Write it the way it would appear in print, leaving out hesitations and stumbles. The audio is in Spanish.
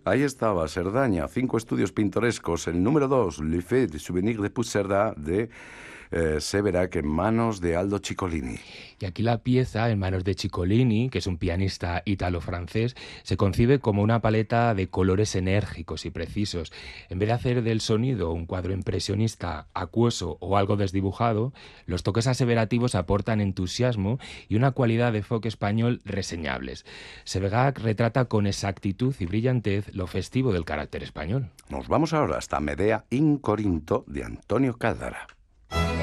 Ahí estaba, Cerdaña, 5 estudios pintorescos. El número 2, Le Fait de Souvenir de Puigcerdà, de Severac, en manos de Aldo Ciccolini. Y aquí la pieza, en manos de Ciccolini, que es un pianista ítalo-francés, se concibe como una paleta de colores enérgicos y precisos. En vez de hacer del sonido un cuadro impresionista, acuoso o algo desdibujado, los toques aseverativos aportan entusiasmo y una cualidad de folk español reseñables. Severac retrata con exactitud y brillantez lo festivo del carácter español. Nos vamos ahora hasta Medea in Corinto de Antonio Caldara.